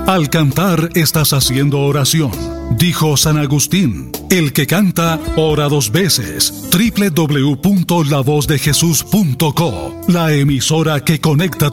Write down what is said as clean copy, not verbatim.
Al cantar estás haciendo oración. Dijo San Agustín, el que canta, ora 2 veces. www.lavozdejesús.co, la emisora que conecta